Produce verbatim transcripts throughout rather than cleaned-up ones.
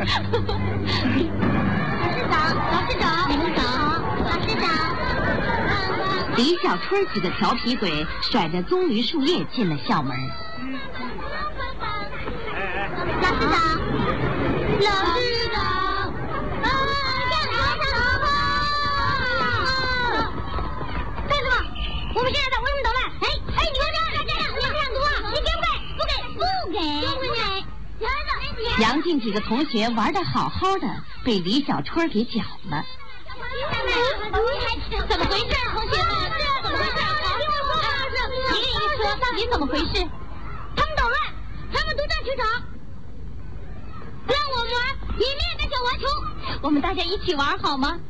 长，老师长，你们好，老师长。 李小春几个调皮鬼甩着棕榈树叶进了校门。 老师长，老师长，啊，干啥呢？干什么？我们现在在为什么捣乱？哎哎，你们这样这样，你这样读啊？你给不给？不给，不给，不给。 杨静几个同学玩得好好的，被李小春给搅了。 怎么回事，同学们？这怎么回事？一个一个说，到底怎么回事？他们捣乱，他们独占球场，不让我们玩，你们也在想玩球。我们大家一起玩好吗？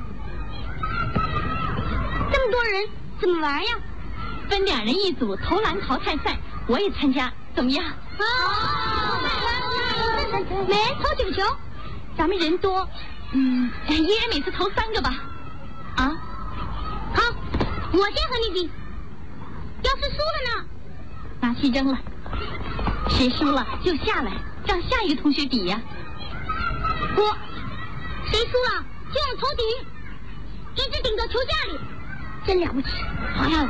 这么多人怎么玩呀？分两人一组投篮淘汰赛，我也参加，怎么样？好。每人投几个球？咱们人多，嗯，一人每次投三个吧。啊？好，我先和你比。要是输了呢？拿去扔了。谁输了就下来，让下一个同学比呀。我，谁输了就用头顶，一直顶到球架里，真了不起。好样的！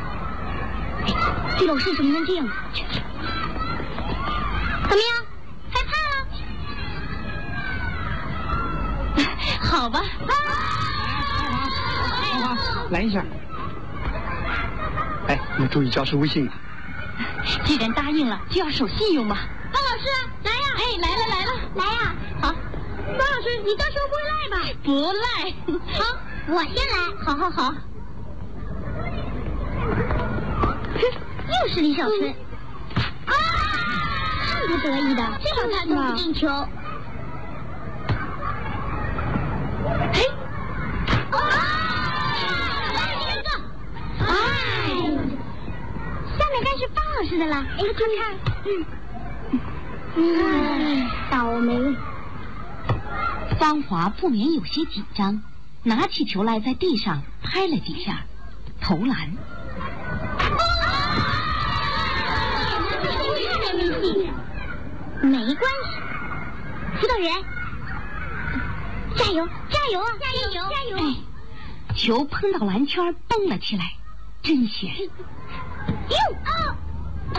这种事怎么能这样？怎么样？害怕了？好吧。 啊！来一下。哎，你注意教师微信啊。 既然答应了，就要守信用嘛。 方老师，来呀！ 哎，来了来了， 来呀！ 好， 方老师，你到时候不会赖吧？ 不赖。 好，我先来。 好好好。 又是李小春。啊！太不得意的，这场他都不进球。嘿！啊！来一个！哎！下面该是方老师的了。哎，看看。嗯。嗯，倒霉。 方华不免有些紧张，拿起球来在地上拍了几下，投篮。 没关系，辅导员，加油，加油啊，加油，加油！ 哎，球碰到篮圈蹦了起来，真险！ 哟啊啊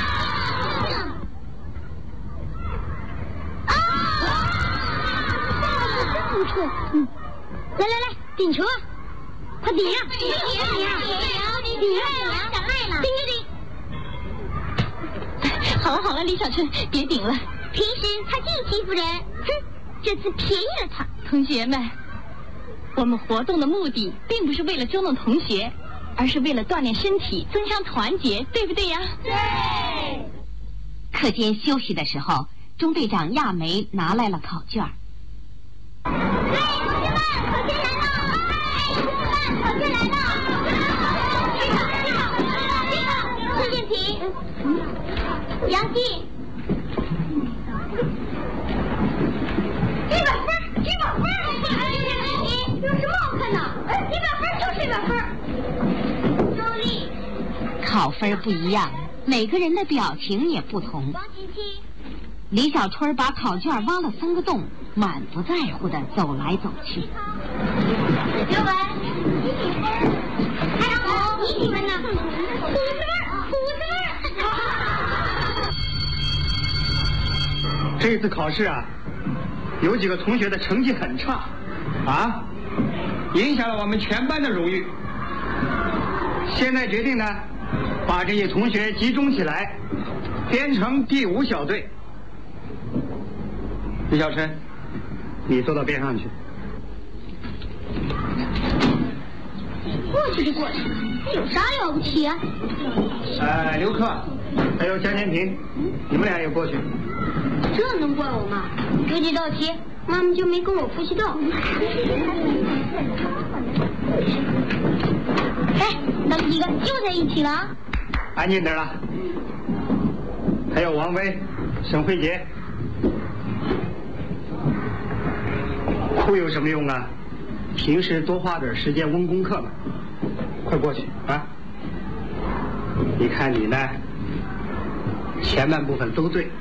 啊！真不错，嗯，来来来，顶球啊，快顶呀！顶呀！顶呀！顶呀！想赖了，顶就顶。 好了好了，李小春，别顶了。 平时他净欺负人，哼，这次便宜了他。 同学们，我们活动的目的并不是为了捉弄同学，而是为了锻炼身体，增强团结，对不对呀？ 对。 课间休息的时候，中队长亚梅拿来了考卷。 哎，同学们，考卷来了！哎，同学们，考卷来了！这个，这个，这个，课件题。杨静，一百分，一百分！有什么好看的？一百分就是一百分。周丽， 考分不一样，每个人的表情也不同。 王晴晴， 李小春把考卷挖了三个洞，满不在乎地走来走去。 刘文，你几分？还有你几分呢？五分，五分。 这次考试啊，有几个同学的成绩很差，啊，影响了我们全班的荣誉。现在决定呢，把这些同学集中起来，编成第五小队。李小春，你坐到边上去。 过去就过去，有啥了不起啊？ 呃，刘克，还有江建平，你们俩也过去。 这能怪我吗？有几道题，妈妈就没跟我复习到。哎，咱们几个就在一起了啊！ 安静点了。还有王威、沈慧杰，哭有什么用啊？平时多花点时间温功课嘛。快过去啊！你看你呢，前半部分都对。